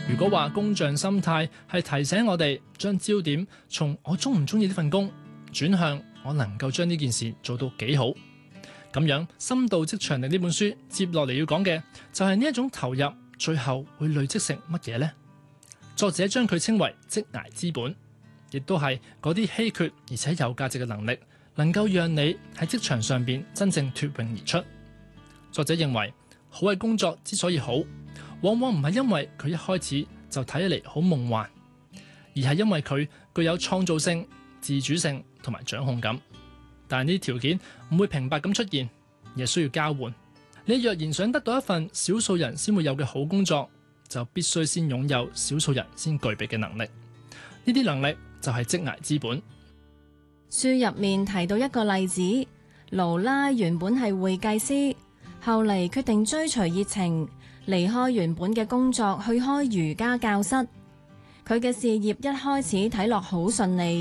如果話工匠心態係提醒我哋將焦點從我中唔中意呢份工轉向我能夠將呢件事做到幾好，咁樣《深度職場力》呢本書接落嚟要講嘅就係呢一種投入最後會累積成乜嘢呢？作者將佢稱為職涯資本，亦都係嗰啲稀缺而且有價值嘅能力，能夠讓你喺職場上邊真正脫穎而出。作者認為好嘅工作之所以好，往往唔係因為佢一開始就睇起嚟好夢幻，而係因為佢具有創造性、自主性同埋掌控感。但係呢啲條件唔會平白咁出現，而係需要交換。你若然想得到一份少數人先會有嘅好工作，就必須先擁有少數人先具備嘅能力。呢啲能力就係職涯資本。 書入面提到一個例子，勞拉原本係會計師，後嚟決定追隨熱情，離開原本嘅工作去開瑜伽教室。佢嘅事業一開始睇落好順利，